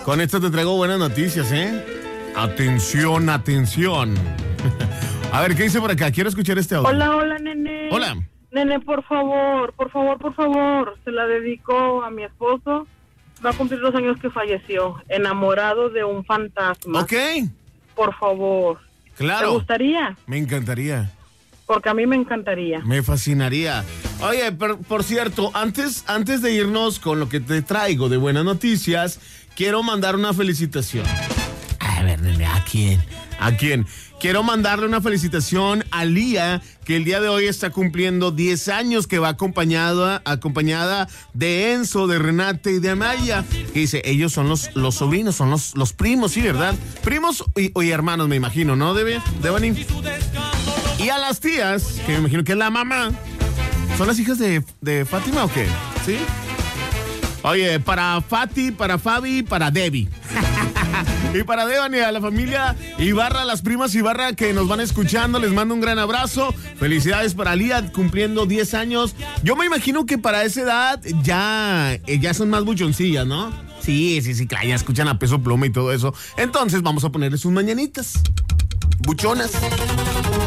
Con esto te traigo buenas noticias, ¿eh? Atención, atención. A ver, ¿qué dice por acá? Quiero escuchar este audio. Hola, nene. Hola. Nene, por favor. Se la dedico a mi esposo. Va a cumplir 2 años que falleció, enamorado de un fantasma. Ok. Por favor. Claro. ¿Te gustaría? Me encantaría. Porque a mí me encantaría. Me fascinaría. Oye, por cierto, antes de irnos con lo que te traigo de buenas noticias, quiero mandar una felicitación. A ver, nene, ¿a quién? ¿A quién? Quiero mandarle una felicitación a Lía, que el día de hoy está cumpliendo 10 años, que va acompañada de Enzo, de Renate y de Amaya. Que dice, ellos son los sobrinos, son los primos, ¿sí, verdad? Primos y hermanos, me imagino, ¿no, Devani? Y a las tías, que me imagino que es la mamá, ¿son las hijas de Fátima o qué? ¿Sí? Oye, para Fati, para Fabi, para Debbie. Y para Devani, a la familia Ibarra, las primas Ibarra que nos van escuchando, les mando un gran abrazo. Felicidades para Lía, cumpliendo 10 años. Yo me imagino que para esa edad ya son más buchoncillas, ¿no? Sí, claro, ya escuchan a Peso Pluma y todo eso. Entonces vamos a ponerles sus mañanitas buchonas.